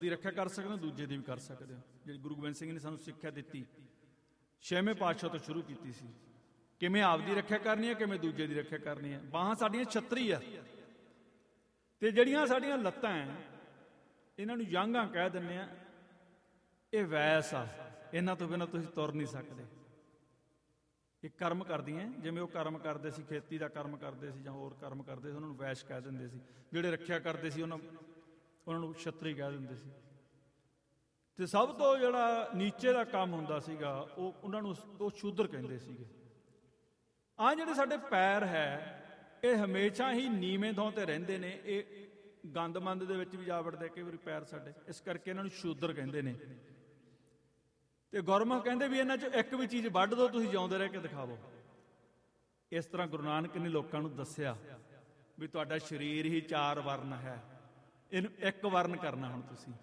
ਦੀ ਰੱਖਿਆ ਕਰ ਸਕਦੇ ਹੋ, ਦੂਜੇ ਦੀ ਵੀ ਕਰ ਸਕਦੇ ਹੋ। ਜਿਹੜੀ ਗੁਰੂ ਗੋਬਿੰਦ ਸਿੰਘ ਨੇ ਸਾਨੂੰ ਸਿੱਖਿਆ ਦਿੱਤੀ, 6ਵੇਂ ਪਾਤਸ਼ਾਹ ਤੋਂ ਸ਼ੁਰੂ ਕੀਤੀ ਸੀ, ਕਿਵੇਂ ਆਪਦੀ ਰੱਖਿਆ ਕਰਨੀ ਹੈ, ਕਿਵੇਂ ਦੂਜੇ ਦੀ ਰੱਖਿਆ ਕਰਨੀ ਹੈ। ਬਾਹਾਂ ਸਾਡੀਆਂ ਛਤਰੀ ਆ, ਤੇ ਜਿਹੜੀਆਂ ਸਾਡੀਆਂ ਲੱਤਾਂ ਹੈ ਇਹਨਾਂ ਨੂੰ ਜਾਂਘਾਂ ਕਹਿ ਦਿੰਦੇ ਆ। ਇਹ ਵੈਸ ਆ, ਇਹਨਾਂ ਤੋਂ ਬਿਨਾਂ ਤੁਸੀਂ ਤੁਰ ਨਹੀਂ ਸਕਦੇ। ਇਹ ਕਰਮ ਕਰਦੀਆਂ, ਜਿਵੇਂ ਉਹ ਕਰਮ ਕਰਦੇ ਸੀ, ਖੇਤੀ ਦਾ ਕਰਮ ਕਰਦੇ ਸੀ ਜਾਂ ਹੋਰ ਕਰਮ ਕਰਦੇ ਸੀ, ਉਹਨਾਂ ਨੂੰ ਵੈਸ਼ ਕਹਿ ਦਿੰਦੇ ਸੀ। ਜਿਹੜੇ ਰੱਖਿਆ ਕਰਦੇ ਸੀ ਉਹਨਾਂ ਨੂੰ ਛਤਰੀ ਕਹਿ ਦਿੰਦੇ ਸੀ। ਤੇ ਸਭ ਤੋਂ ਜਿਹੜਾ ਨੀਚੇ ਦਾ ਕੰਮ ਹੁੰਦਾ ਸੀਗਾ ਉਹਨਾਂ ਨੂੰ ਉਹ ਸ਼ੂਦਰ ਕਹਿੰਦੇ ਸੀਗੇ। ਆਹ ਜਿਹੜੇ ਸਾਡੇ ਪੈਰ ਹੈ ਇਹ ਹਮੇਸ਼ਾ ਹੀ ਨੀਵੇਂ ਥਾਂ ਤੇ ਰਹਿੰਦੇ ਨੇ। ਇਹ ਗੰਦ ਮੰਦ ਦੇ ਵਿੱਚ ਵੀ ਜਾ ਵੜਦੇ ਕਈ ਵਾਰੀ ਪੈਰ ਸਾਡੇ, ਇਸ ਕਰਕੇ ਇਹਨਾਂ ਨੂੰ ਸ਼ੂਦਰ ਕਹਿੰਦੇ ਨੇ। ਤੇ ਗੁਰਮੁਖ ਕਹਿੰਦੇ ਵੀ ਇਹਨਾਂ 'ਚ ਇੱਕ ਵੀ ਚੀਜ਼ ਵੱਢ ਦਿਓ, ਤੁਸੀਂ ਜਿਉਂਦੇ ਰਹਿ ਕੇ ਦਿਖਾਵੋ। ਇਸ ਤਰ੍ਹਾਂ ਗੁਰੂ ਨਾਨਕ ਨੇ ਲੋਕਾਂ ਨੂੰ ਦੱਸਿਆ ਵੀ ਤੁਹਾਡਾ ਸਰੀਰ ਹੀ 4 ਵਰਨ ਹੈ, ਇਹਨੂੰ 1 ਵਰਨ ਕਰਨਾ। ਹੁਣ ਤੁਸੀਂ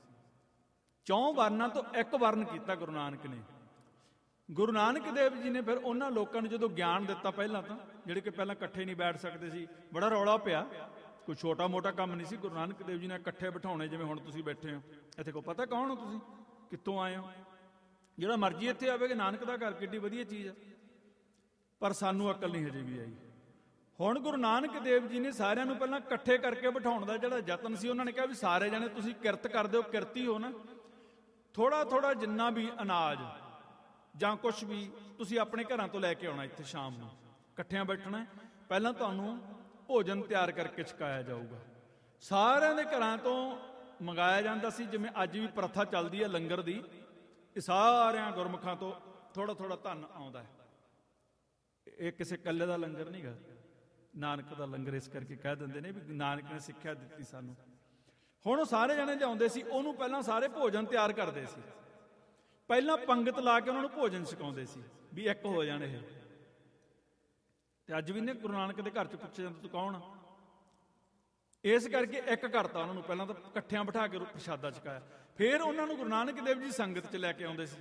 4 ਵਰਨਾਂ ਤੋਂ 1 ਵਰਨ ਕੀਤਾ ਗੁਰੂ ਨਾਨਕ ਨੇ। ਗੁਰੂ ਨਾਨਕ ਦੇਵ ਜੀ ਨੇ ਫਿਰ ਉਹਨਾਂ ਲੋਕਾਂ ਨੂੰ ਜਦੋਂ ਗਿਆਨ ਦਿੱਤਾ, ਪਹਿਲਾਂ ਤਾਂ ਜਿਹੜੇ ਕਿ ਪਹਿਲਾਂ ਇਕੱਠੇ ਨਹੀਂ ਬੈਠ ਸਕਦੇ ਸੀ, ਬੜਾ ਰੌਲਾ ਪਿਆ, ਕੋਈ ਛੋਟਾ ਮੋਟਾ ਕੰਮ ਨਹੀਂ ਸੀ। ਗੁਰੂ ਨਾਨਕ ਦੇਵ ਜੀ ਨੇ ਇਕੱਠੇ ਬਿਠਾਉਣੇ, ਜਿਵੇਂ ਹੁਣ ਤੁਸੀਂ ਬੈਠੇ ਹੋ ਇੱਥੇ। ਕੋਈ ਪਤਾ ਕੌਣ ਹੋ ਤੁਸੀਂ, ਕਿੱਥੋਂ ਆਏ ਹੋ? ਜਿਹੜਾ ਮਰਜ਼ੀ ਇੱਥੇ ਆਵੇ ਕਿ ਨਾਨਕ ਦਾ ਘਰ ਕਿੱਡੀ ਵਧੀਆ ਚੀਜ਼ ਆ, ਪਰ ਸਾਨੂੰ ਅਕਲ ਨਹੀਂ ਹਜੇ ਵੀ ਆਈ। ਹੁਣ ਗੁਰੂ ਨਾਨਕ ਦੇਵ ਜੀ ਨੇ ਸਾਰਿਆਂ ਨੂੰ ਪਹਿਲਾਂ ਇਕੱਠੇ ਕਰਕੇ ਬਿਠਾਉਣ ਦਾ ਜਿਹੜਾ ਯਤਨ ਸੀ, ਉਹਨਾਂ ਨੇ ਕਿਹਾ ਵੀ ਸਾਰੇ ਜਣੇ ਤੁਸੀਂ ਕਿਰਤ ਕਰਦੇ ਹੋ, ਕਿਰਤੀ ਹੋ ਨਾ, ਥੋੜਾ ਥੋੜਾ ਜਿੰਨਾ ਵੀ ਅਨਾਜ ਜਾਂ ਕੁਛ ਵੀ ਤੁਸੀਂ ਆਪਣੇ ਘਰਾਂ ਤੋਂ ਲੈ ਕੇ ਆਉਣਾ, ਇੱਥੇ ਸ਼ਾਮ ਨੂੰ ਇਕੱਠਿਆਂ ਬੈਠਣਾ। ਪਹਿਲਾਂ ਤੁਹਾਨੂੰ ਭੋਜਨ ਤਿਆਰ ਕਰਕੇ ਛਕਾਇਆ ਜਾਊਗਾ। ਸਾਰਿਆਂ ਦੇ ਘਰਾਂ ਤੋਂ ਮੰਗਾਇਆ ਜਾਂਦਾ ਸੀ, ਜਿਵੇਂ ਅੱਜ ਵੀ ਪ੍ਰਥਾ ਚੱਲਦੀ ਹੈ ਲੰਗਰ ਦੀ। ਇਹ ਸਾਰਿਆਂ ਗੁਰਮੁਖਾਂ ਤੋਂ ਥੋੜਾ ਥੋੜਾ ਧਨ ਆਉਂਦਾ ਹੈ। ਇਹ ਕਿਸੇ ਇਕੱਲੇ ਦਾ ਲੰਗਰ ਨਹੀਂ ਗਾ, ਨਾਨਕ ਦਾ ਲੰਗਰ ਇਸ ਕਰਕੇ ਕਹਿ ਦਿੰਦੇ ਨੇ ਵੀ ਨਾਨਕ ਨੇ ਸਿੱਖਿਆ ਦਿੱਤੀ ਸਾਨੂੰ। ਹੁਣ ਉਹ ਸਾਰੇ ਜਣੇ ਲਿਆਉਂਦੇ ਸੀ, ਉਹਨੂੰ ਪਹਿਲਾਂ ਸਾਰੇ ਭੋਜਨ ਤਿਆਰ ਕਰਦੇ ਸੀ, ਪਹਿਲਾਂ ਪੰਗਤ ਲਾ ਕੇ ਉਹਨਾਂ ਨੂੰ ਭੋਜਨ ਛਕਾਉਂਦੇ ਸੀ ਵੀ ਇੱਕ ਹੋ ਜਾਣ ਇਹ। ਤੇ ਅੱਜ ਵੀ ਨੇ ਗੁਰੂ ਨਾਨਕ ਦੇ ਘਰ 'ਚ ਪੁੱਛਿਆ ਜਾਂਦਾ ਤੂੰ ਕੌਣ ਆ, ਇਸ ਕਰਕੇ ਇੱਕ ਕਰਤਾ ਉਹਨਾਂ ਨੂੰ, ਪਹਿਲਾਂ ਤਾਂ ਇਕੱਠਿਆਂ ਬਿਠਾ ਕੇ ਪ੍ਰਸ਼ਾਦਾ ਛਕਾਇਆ। ਫਿਰ ਉਹਨਾਂ ਨੂੰ ਗੁਰੂ ਨਾਨਕ ਦੇਵ ਜੀ ਸੰਗਤ 'ਚ ਲੈ ਕੇ ਆਉਂਦੇ ਸੀ,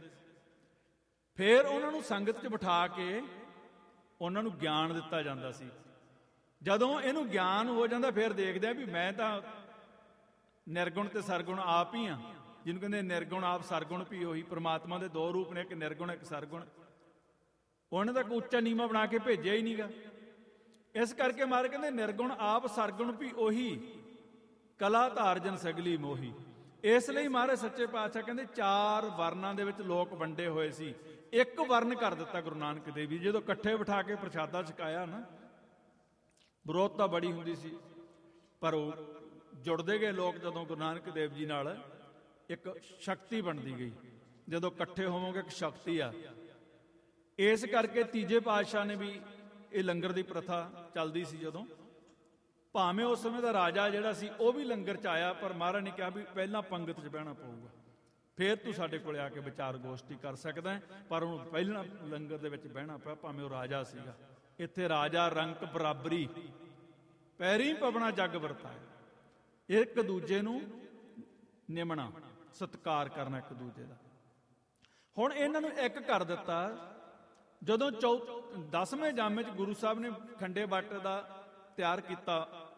ਫਿਰ ਉਹਨਾਂ ਨੂੰ ਸੰਗਤ 'ਚ ਬਿਠਾ ਕੇ ਉਹਨਾਂ ਨੂੰ ਗਿਆਨ ਦਿੱਤਾ ਜਾਂਦਾ ਸੀ। ਜਦੋਂ ਇਹਨੂੰ ਗਿਆਨ ਹੋ ਜਾਂਦਾ, ਫਿਰ ਦੇਖਦੇ ਆ ਵੀ ਮੈਂ ਤਾਂ ਨਿਰਗੁਣ ਤੇ ਸਰਗੁਣ ਆਪ ਹੀ ਆ, ਜਿਹਨੂੰ ਕਹਿੰਦੇ ਨਿਰਗੁਣ ਆਪ ਸਰਗੁਣ ਵੀ ਉਹੀ। ਪ੍ਰਮਾਤਮਾ ਦੇ 2 ਰੂਪ ਨੇ, ਇੱਕ ਨਿਰਗੁਣ ਇੱਕ ਸਰਗੁਣ। ਉਹਨੇ ਤਾਂ ਕੋਈ ਉੱਚਾ ਨੀਵਾਂ ਬਣਾ ਕੇ ਭੇਜਿਆ ਹੀ ਨਹੀਂਗਾ। ਇਸ ਕਰਕੇ ਮਾਰੇ ਕਹਿੰਦੇ ਨਿਰਗੁਣ ਆਪ ਸਰਗੁਣ ਵੀ ਉਹੀ, ਕਲਾ ਧਾਰਜਨ ਸਗਲੀ ਮੋਹੀ। ਇਸ ਲਈ ਮਹਾਰਾਜ ਸੱਚੇ ਪਾਤਸ਼ਾਹ ਕਹਿੰਦੇ 4 ਵਰਨਾਂ ਦੇ ਵਿੱਚ ਲੋਕ ਵੰਡੇ ਹੋਏ ਸੀ, 1 ਵਰਨ ਕਰ ਦਿੱਤਾ ਗੁਰੂ ਨਾਨਕ ਦੇਵ ਜੀ। ਜਦੋਂ ਇਕੱਠੇ ਬਿਠਾ ਕੇ ਪ੍ਰਸ਼ਾਦਾ ਛਕਾਇਆ ਨਾ, ਵਿਰੋਧਤਾ ਬੜੀ ਹੁੰਦੀ ਸੀ, ਪਰ ਉਹ ਜੁੜਦੇ ਗਏ ਲੋਕ ਜਦੋਂ ਗੁਰੂ ਨਾਨਕ ਦੇਵ ਜੀ ਨਾਲ। ਇੱਕ ਸ਼ਕਤੀ ਬਣਦੀ ਗਈ, ਜਦੋਂ ਇਕੱਠੇ ਹੋਵੋਗੇ ਇੱਕ ਸ਼ਕਤੀ ਆ। ਇਸ ਕਰਕੇ ਤੀਜੇ ਪਾਤਸ਼ਾਹ ਨੇ ਵੀ ਇਹ ਲੰਗਰ ਦੀ ਪ੍ਰਥਾ ਚੱਲਦੀ ਸੀ ਜਦੋਂ, ਭਾਵੇਂ ਉਸ ਸਮੇਂ ਦਾ ਰਾਜਾ ਜਿਹੜਾ ਸੀ ਉਹ ਵੀ ਲੰਗਰ 'ਚ ਆਇਆ, ਪਰ ਮਹਾਰਾਜ ਨੇ ਕਿਹਾ ਵੀ ਪਹਿਲਾਂ ਪੰਗਤ 'ਚ ਬਹਿਣਾ ਪਊਗਾ, ਫਿਰ ਤੂੰ ਸਾਡੇ ਕੋਲੇ ਆ ਕੇ ਵਿਚਾਰ ਗੋਸ਼ਟੀ ਕਰ ਸਕਦਾ ਹੈ। ਪਰ ਉਹਨੂੰ ਪਹਿਲਾਂ ਲੰਗਰ ਦੇ ਵਿੱਚ ਬਹਿਣਾ ਪਿਆ, ਭਾਵੇਂ ਉਹ ਰਾਜਾ ਸੀਗਾ। ਇੱਥੇ ਰਾਜਾ ਰੰਕ ਬਰਾਬਰੀ, ਪੈਰੀਂ ਪਵਣਾ ਜੱਗ ਵਰਤਾਏ, ਇੱਕ ਦੂਜੇ ਨੂੰ ਨਿਮਣਾ, ਸਤਿਕਾਰ ਕਰਨਾ ਇੱਕ ਦੂਜੇ ਦਾ। ਹੁਣ ਇਹਨਾਂ ਨੂੰ ਇੱਕ ਕਰ ਦਿੱਤਾ। ਜਦੋਂ 10ਵੇਂ ਜਾਮੇ 'ਚ ਗੁਰੂ ਸਾਹਿਬ ਨੇ ਖੰਡੇ ਬਾਟੇ ਦਾ ਤਿਆਰ ਕੀਤਾ,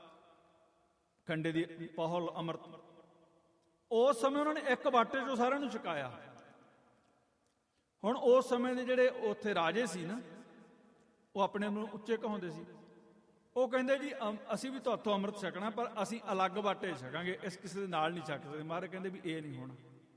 ਖੰਡੇ ਦੀ ਪਹੁਲ ਅੰਮ੍ਰਿਤ, ਉਸ ਸਮੇਂ ਉਹਨਾਂ ਨੇ 1 ਬਾਟੇ 'ਚੋਂ ਸਾਰਿਆਂ ਨੂੰ ਛਕਾਇਆ। ਹੁਣ ਉਸ ਸਮੇਂ ਦੇ ਜਿਹੜੇ ਉੱਥੇ ਰਾਜੇ ਸੀ ਨਾ, ਉਹ ਆਪਣੇ ਆਪ ਨੂੰ ਉੱਚੇ ਕਹਾਉਂਦੇ ਸੀ। ਉਹ ਕਹਿੰਦੇ ਜੀ ਅਸੀਂ ਵੀ ਤੁਹਾਥੋਂ ਅੰਮ੍ਰਿਤ ਛਕਣਾ, ਪਰ ਅਸੀਂ ਅਲੱਗ ਬਾਟੇ ਛਕਾਂਗੇ, ਇਸ ਕਿਸੇ ਦੇ ਨਾਲ ਨਹੀਂ ਛਕ ਸਕਦੇ। ਮਹਾਰਾਜ ਕਹਿੰਦੇ ਵੀ ਇਹ ਨਹੀਂ ਹੋਣਾ।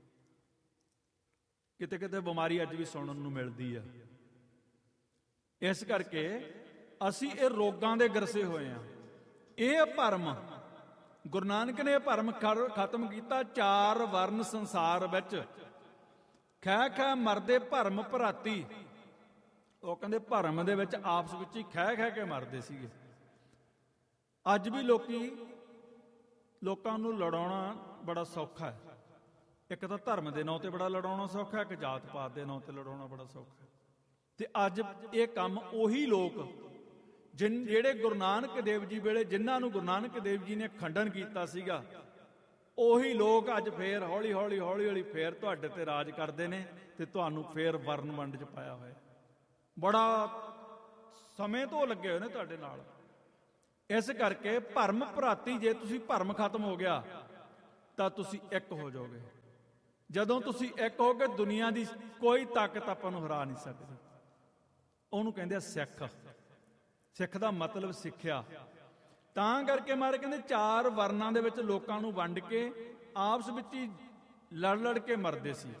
ਕਿਤੇ ਕਿਤੇ ਬਿਮਾਰੀ ਅੱਜ ਵੀ ਸੁਣਨ ਨੂੰ ਮਿਲਦੀ ਆ। ਇਸ ਕਰਕੇ ਅਸੀਂ ਇਹ ਰੋਗਾਂ ਦੇ ਗਰਸੇ ਹੋਏ ਆ। ਇਹ ਭਰਮ ਗੁਰੂ ਨਾਨਕ ਨੇ ਭਰਮ ਖਤਮ ਕੀਤਾ। 4 ਵਰਨ ਸੰਸਾਰ ਵਿੱਚ, ਖਹਿ ਖਹਿ ਮਰਦੇ ਭਰਮ ਭਰਾਤੀ। ਉਹ ਕਹਿੰਦੇ ਭਰਮ ਦੇ ਵਿੱਚ ਆਪਸ ਵਿੱਚ ਹੀ ਖਹਿ ਖਹਿ ਕੇ ਮਰਦੇ ਸੀਗੇ। ਅੱਜ ਵੀ ਲੋਕਾਂ ਨੂੰ ਲੜਾਉਣਾ ਬੜਾ ਸੌਖਾ ਹੈ। ਇੱਕ ਤਾਂ ਧਰਮ ਦੇ ਨਾਂ ਤੇ ਬੜਾ ਲੜਾਉਣਾ ਸੌਖਾ, ਇੱਕ ਜਾਤ ਪਾਤ ਦੇ ਨਾਂ ਤੇ ਲੜਾਉਣਾ ਬੜਾ ਸੌਖਾ। ਤੇ ਅੱਜ ਇਹ ਕੰਮ ਉਹੀ ਲੋਕ ਜਿਹੜੇ ਗੁਰੂ ਨਾਨਕ ਦੇਵ ਜੀ ਵੇਲੇ, ਜਿਨ੍ਹਾਂ ਨੂੰ ਗੁਰੂ ਨਾਨਕ ਦੇਵ ਜੀ ਨੇ ਖੰਡਨ ਕੀਤਾ ਸੀਗਾ, ਉਹੀ ਲੋਕ ਅੱਜ ਫੇਰ ਹੌਲੀ ਹੌਲੀ ਫੇਰ ਤੁਹਾਡੇ ਤੇ ਰਾਜ ਕਰਦੇ ਨੇ ਤੇ ਤੁਹਾਨੂੰ ਫੇਰ ਵਰਨ ਵੰਡ 'ਚ ਪਾਇਆ ਹੋਇਆ। ਬੜਾ ਸਮੇਂ ਤੋਂ ਲੱਗੇ ਹੋਏ ਨੇ ਤੁਹਾਡੇ ਨਾਲ। ਇਸ ਕਰਕੇ ਭਰਮ ਭਰਾਤੀ, ਜੇ ਤੁਸੀਂ ਭਰਮ ਖਤਮ ਹੋ ਗਿਆ ਤਾਂ ਤੁਸੀਂ ਇੱਕ ਹੋ ਜਾਓਗੇ। ਜਦੋਂ ਤੁਸੀਂ ਇੱਕ ਹੋਗੇ, ਦੁਨੀਆ ਦੀ ਕੋਈ ਤਾਕਤ ਆਪਾਂ ਨੂੰ ਹਰਾ ਨਹੀਂ ਸਕਦੀ। ਉਹਨੂੰ ਕਹਿੰਦੇ ਆ ਸਿੱਖ। ਸਿੱਖ ਦਾ ਮਤਲਬ ਸਿੱਖਿਆ। ਤਾਂ ਕਰਕੇ ਮਹਾਰਾਜ ਕਹਿੰਦੇ 4 ਵਰਨਾਂ ਦੇ ਵਿੱਚ ਲੋਕਾਂ ਨੂੰ ਵੰਡ ਕੇ ਆਪਸ ਵਿੱਚ ਹੀ ਲੜ ਲੜ ਕੇ ਮਰਦੇ ਸੀ।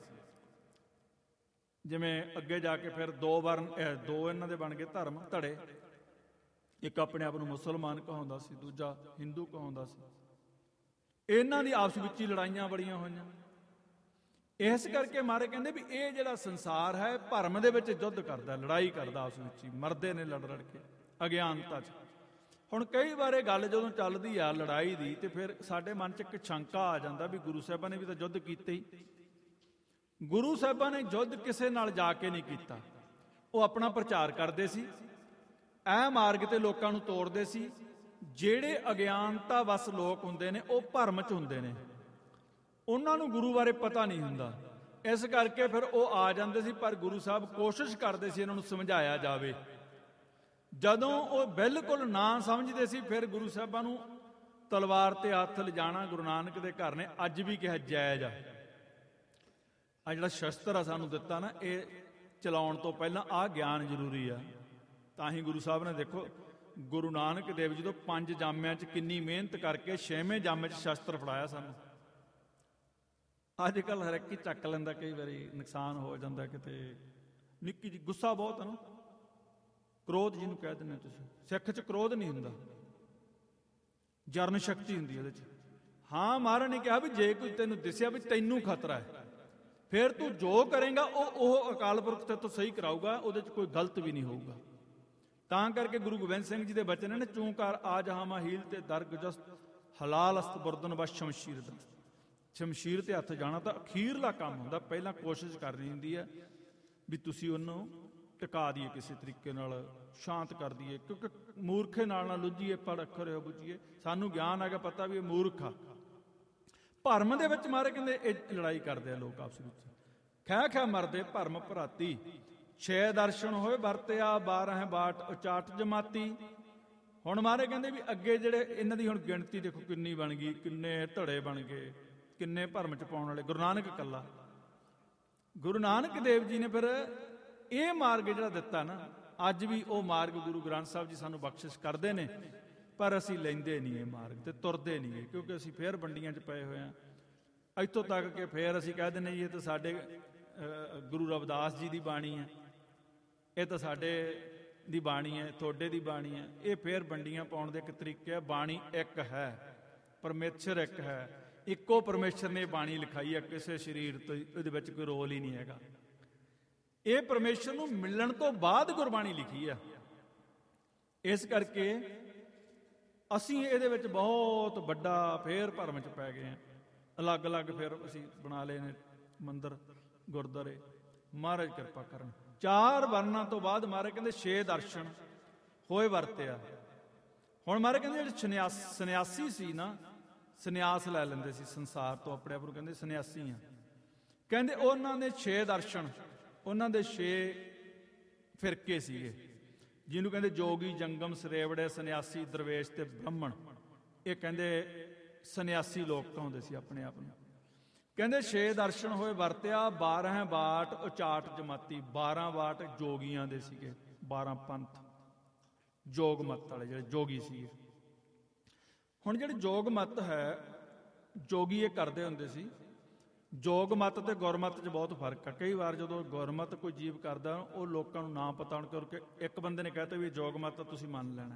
ਜਿਵੇਂ ਅੱਗੇ ਜਾ ਕੇ ਫਿਰ 2 ਇਹਨਾਂ ਦੇ ਬਣ ਗਏ ਧਰਮ ਧੜੇ। ਇੱਕ ਆਪਣੇ ਆਪ ਨੂੰ ਮੁਸਲਮਾਨ ਕਹਾਉਂਦਾ ਸੀ, ਦੂਜਾ ਹਿੰਦੂ ਕਹਾਉਂਦਾ ਸੀ। ਇਹਨਾਂ ਦੀ ਆਪਸ ਵਿੱਚ ਹੀ ਲੜਾਈਆਂ ਬੜੀਆਂ ਹੋਈਆਂ। ਇਸ ਕਰਕੇ ਮਹਾਰਾਜ ਕਹਿੰਦੇ ਵੀ ਇਹ ਜਿਹੜਾ ਸੰਸਾਰ ਹੈ ਭਰਮ ਦੇ ਵਿੱਚ ਯੁੱਧ ਕਰਦਾ, ਲੜਾਈ ਕਰਦਾ, ਆਪਸ ਵਿੱਚ ਹੀ ਮਰਦੇ ਨੇ ਲੜ ਲੜ ਕੇ ਅਗਿਆਨਤਾ 'ਚ। ਹੁਣ ਕਈ ਵਾਰ ਇਹ ਗੱਲ ਜਦੋਂ ਚੱਲਦੀ ਆ ਲੜਾਈ ਦੀ, ਤੇ ਫਿਰ ਸਾਡੇ ਮਨ 'ਚ ਇੱਕ ਸ਼ੰਕਾ ਆ ਜਾਂਦਾ ਵੀ ਗੁਰੂ ਸਾਹਿਬਾਂ ਨੇ ਵੀ ਤਾਂ ਯੁੱਧ ਕੀਤੇ ਹੀ। ਗੁਰੂ ਸਾਹਿਬਾਂ ਨੇ ਯੁੱਧ ਕਿਸੇ ਨਾਲ ਜਾ ਕੇ ਨਹੀਂ ਕੀਤਾ। ਉਹ ਆਪਣਾ ਪ੍ਰਚਾਰ ਕਰਦੇ ਸੀ, ਇਹ ਮਾਰਗ ਤੇ ਲੋਕਾਂ ਨੂੰ ਤੋਰਦੇ ਸੀ। ਜਿਹੜੇ ਅਗਿਆਨਤਾ ਵਸ ਲੋਕ ਹੁੰਦੇ ਨੇ ਉਹ ਭਰਮ 'ਚ ਹੁੰਦੇ ਨੇ, ਉਹਨਾਂ ਨੂੰ ਗੁਰੂ ਬਾਰੇ ਪਤਾ ਨਹੀਂ ਹੁੰਦਾ। ਇਸ ਕਰਕੇ ਫਿਰ ਉਹ ਆ ਜਾਂਦੇ ਸੀ, ਪਰ ਗੁਰੂ ਸਾਹਿਬ ਕੋਸ਼ਿਸ਼ ਕਰਦੇ ਸੀ ਇਹਨਾਂ ਨੂੰ ਸਮਝਾਇਆ ਜਾਵੇ। ਜਦੋਂ ਉਹ ਬਿਲਕੁਲ ਨਾ ਸਮਝਦੇ ਸੀ, ਫਿਰ ਗੁਰੂ ਸਾਹਿਬਾਂ ਨੂੰ ਤਲਵਾਰ ਤੇ ਹੱਥ ਲਿਜਾਣਾ ਗੁਰੂ ਨਾਨਕ ਦੇ ਘਰ ਨੇ ਅੱਜ ਵੀ ਕਿਹਾ ਜਾਇਜ਼ ਆ। ਆ ਜਿਹੜਾ ਸ਼ਸਤਰ ਆ ਸਾਨੂੰ ਦਿੱਤਾ ਨਾ, ਇਹ ਚਲਾਉਣ ਤੋਂ ਪਹਿਲਾਂ ਆਹ ਗਿਆਨ ਜ਼ਰੂਰੀ ਆ। ਤਾਂ ਹੀ ਗੁਰੂ ਸਾਹਿਬ ਨੇ ਦੇਖੋ, ਗੁਰੂ ਨਾਨਕ ਦੇਵ ਜੀ ਤੋਂ 5 ਜਾਮਿਆਂ 'ਚ ਕਿੰਨੀ ਮਿਹਨਤ ਕਰਕੇ 6ਵੇਂ ਜਾਮੇ 'ਚ ਸ਼ਸਤਰ ਫੜਾਇਆ ਸਾਨੂੰ। ਅੱਜ ਕੱਲ੍ਹ ਹਰ ਇੱਕ ਹੀ ਚੱਕ ਲੈਂਦਾ, ਕਈ ਵਾਰੀ ਨੁਕਸਾਨ ਹੋ ਜਾਂਦਾ। ਕਿਤੇ ਨਿੱਕੀ ਜੀ ਗੁੱਸਾ ਬਹੁਤ ਹੈ ਨਾ, ਕ੍ਰੋਧ ਜਿਹਨੂੰ ਕਹਿ ਦਿੰਦੇ ਤੁਸੀਂ। ਸਿੱਖ 'ਚ ਕ੍ਰੋਧ ਨਹੀਂ ਹੁੰਦਾ, ਜਰਨ ਸ਼ਕਤੀ ਹੁੰਦੀ ਉਹਦੇ 'ਚ। ਹਾਂ, ਮਹਾਰਾਜ ਨੇ ਕਿਹਾ ਵੀ ਜੇ ਕੋਈ ਤੈਨੂੰ ਦਿਸਿਆ ਵੀ ਤੈਨੂੰ ਖਤਰਾ ਹੈ, ਫਿਰ ਤੂੰ ਜੋ ਕਰੇਗਾ ਉਹ ਅਕਾਲ ਪੁਰਖ ਤੇ ਤੋਂ ਸਹੀ ਕਰਾਊਗਾ, ਉਹਦੇ 'ਚ ਕੋਈ ਗਲਤ ਵੀ ਨਹੀਂ ਹੋਊਗਾ। ਤਾਂ ਕਰਕੇ ਗੁਰੂ ਗੋਬਿੰਦ ਸਿੰਘ ਜੀ ਦੇ ਬਚਨ ਨੇ, ਚੂੰਕਾਰ ਆ ਜਹਾਮਾ ਹੀਲ ਤੇ ਦਰਗ ਜਸ ਹਲਾਲ ਅਸਤ ਬੁਰਦਨ ਬਸ ਸ਼ਮਸ਼ੀਰ ਦਸਤ। ਸ਼ਮਸ਼ੀਰ ਤੇ ਹੱਥ ਜਾਣਾ ਤਾਂ ਅਖੀਰਲਾ ਕੰਮ ਹੁੰਦਾ, ਪਹਿਲਾਂ ਕੋਸ਼ਿਸ਼ ਕਰਨੀ ਹੁੰਦੀ ਹੈ ਵੀ ਤੁਸੀਂ ਉਹਨੂੰ ਟਿਕਾ ਦਈਏ, ਕਿਸੇ ਤਰੀਕੇ ਨਾਲ ਸ਼ਾਂਤ ਕਰ ਦਈਏ। ਕਿਉਂਕਿ ਮੂਰਖੇ ਨਾਲ ਨਾ ਲੁੱਝੀਏ, ਪੜ ਅੱਖਰ ਹੋ ਬੁੱਝੀਏ। ਸਾਨੂੰ ਗਿਆਨ ਹੈਗਾ, ਪਤਾ ਵੀ ਇਹ ਮੂਰਖ ਆ। ਭਰਮ ਦੇ ਵਿੱਚ ਮਾਰੇ ਕਹਿੰਦੇ ਇਹ ਲੜਾਈ ਕਰਦੇ ਆ ਲੋਕ ਆਪਸ ਵਿੱਚ, ਖਹਿ ਖਹਿ ਮਰਦੇ ਭਰਮ ਭਰਾਤੀ। 6 ਦਰਸ਼ਨ ਹੋਏ ਵਰਤਿਆ 12 ਬਾਟ ਉਚਾਟ ਜਮਾਤੀ। ਹੁਣ ਮਾਰੇ ਕਹਿੰਦੇ ਵੀ ਅੱਗੇ ਜਿਹੜੇ ਇਹਨਾਂ ਦੀ ਹੁਣ ਗਿਣਤੀ ਦੇਖੋ ਕਿੰਨੀ ਬਣ ਗਈ, ਕਿੰਨੇ ਧੜੇ ਬਣ ਗਏ, ਕਿੰਨੇ ਭਰਮ ਚ ਪਾਉਣ ਵਾਲੇ। ਗੁਰੂ ਨਾਨਕ ਇਕੱਲਾ, ਗੁਰੂ ਨਾਨਕ ਦੇਵ ਜੀ ਨੇ ਫਿਰ ਇਹ ਮਾਰਗ ਜਿਹੜਾ ਦਿੱਤਾ ਨਾ, ਅੱਜ ਵੀ ਉਹ ਮਾਰਗ ਗੁਰੂ ਗ੍ਰੰਥ ਸਾਹਿਬ ਜੀ ਸਾਨੂੰ ਬਖਸ਼ਿਸ਼ ਕਰਦੇ ਨੇ, ਪਰ ਅਸੀਂ ਲੈਂਦੇ ਨਹੀਂ ਇਹ ਮਾਰਗ ਤੇ ਤੁਰਦੇ ਨਹੀਂ, ਕਿਉਂਕਿ ਅਸੀਂ ਫੇਰ ਵੰਡੀਆਂ 'ਚ ਪਏ ਹੋਏ ਹਾਂ। ਇੱਥੋਂ ਤੱਕ ਕਿ ਫੇਰ ਅਸੀਂ ਕਹਿ ਦਿੰਦੇ ਜੀ ਇਹ ਤਾਂ ਸਾਡੇ ਗੁਰੂ ਰਵਿਦਾਸ ਜੀ ਦੀ ਬਾਣੀ ਹੈ, ਇਹ ਤਾਂ ਸਾਡੇ ਦੀ ਬਾਣੀ ਹੈ, ਤੁਹਾਡੇ ਦੀ ਬਾਣੀ ਹੈ। ਇਹ ਫੇਰ ਵੰਡੀਆਂ ਪਾਉਣ ਦੇ ਇੱਕ ਤਰੀਕੇ ਆ। ਬਾਣੀ ਇੱਕ ਹੈ, ਪਰਮੇਸ਼ਰ ਇੱਕ ਹੈ, ਇੱਕੋ ਪਰਮੇਸ਼ਰ ਨੇ ਬਾਣੀ ਲਿਖਾਈ ਹੈ, ਕਿਸੇ ਸਰੀਰ ਤੋਂ ਇਹਦੇ ਵਿੱਚ ਕੋਈ ਰੋਲ ਹੀ ਨਹੀਂ ਹੈਗਾ। ਇਹ ਪਰਮੇਸ਼ਰ ਨੂੰ ਮਿਲਣ ਤੋਂ ਬਾਅਦ ਗੁਰਬਾਣੀ ਲਿਖੀ ਆ। ਇਸ ਕਰਕੇ ਅਸੀਂ ਇਹਦੇ ਵਿੱਚ ਬਹੁਤ ਵੱਡਾ ਫੇਰ ਭਰਮ 'ਚ ਪੈ ਗਏ ਹਾਂ। ਅਲੱਗ ਅਲੱਗ ਫਿਰ ਅਸੀਂ ਬਣਾ ਲਏ ਨੇ ਮੰਦਰ, ਗੁਰਦੁਆਰੇ। ਮਹਾਰਾਜ ਕਿਰਪਾ ਕਰਨ। 4 ਵਰਨਾਂ ਤੋਂ ਬਾਅਦ ਮਹਾਰਾਜ ਕਹਿੰਦੇ 6 ਦਰਸ਼ਨ ਹੋਏ ਵਰਤਿਆ। ਹੁਣ ਮਹਾਰਾਜ ਕਹਿੰਦੇ ਜਿਹੜੇ ਸੰਨਿਆਸੀ ਸੀ ਨਾ, ਸੰਨਿਆਸ ਲੈ ਲੈਂਦੇ ਸੀ ਸੰਸਾਰ ਤੋਂ, ਆਪਣੇ ਆਪ ਨੂੰ ਕਹਿੰਦੇ ਸੰਨਿਆਸੀ ਆ। ਕਹਿੰਦੇ ਉਹਨਾਂ ਦੇ 6 ਦਰਸ਼ਨ, ਉਹਨਾਂ ਦੇ 6 ਫਿਰਕੇ ਸੀਗੇ, ਜਿਹਨੂੰ ਕਹਿੰਦੇ ਜੋਗੀ, ਜੰਗਮ, ਸਰੇਵੜੇ, ਸੰਨਿਆਸੀ, ਦਰਵੇਸ਼ ਤੇ ਬ੍ਰਾਹਮਣ। ਇਹ ਕਹਿੰਦੇ ਸੰਨਿਆਸੀ ਲੋਕ ਕਹਾਉਂਦੇ ਸੀ ਆਪਣੇ ਆਪ ਨੂੰ। ਕਹਿੰਦੇ 6 ਦਰਸ਼ਨ ਹੋਏ ਵਰਤਿਆ 12 ਬਾਟ ਉਚਾਟ ਜਮਾਤੀ। 12 ਬਾਟ ਜੋਗੀਆਂ ਦੇ ਸੀਗੇ, 12 ਪੰਥ ਜੋਗ ਮਤ ਵਾਲੇ ਜਿਹੜੇ ਜੋਗੀ ਸੀਗੇ। ਹੁਣ ਜਿਹੜੇ ਜੋਗ ਮਤ ਹੈ, ਜੋਗੀ ਇਹ ਕਰਦੇ ਹੁੰਦੇ ਸੀ। ਜੋਗ ਮਤ ਤੇ ਗੁਰਮਤ 'ਚ ਬਹੁਤ ਫਰਕ ਆ। ਕਈ ਵਾਰ ਜਦੋਂ ਗੁਰਮਤ ਕੋਈ ਜੀਵ ਕਰਦਾ, ਉਹ ਲੋਕਾਂ ਨੂੰ ਨਾ ਪਤਾ ਹੋਣ ਕਰਕੇ ਇੱਕ ਬੰਦੇ ਨੇ ਕਹਿਤਾ ਵੀ ਜੋਗ ਮਤ ਤੁਸੀਂ ਮੰਨ ਲੈਣਾ।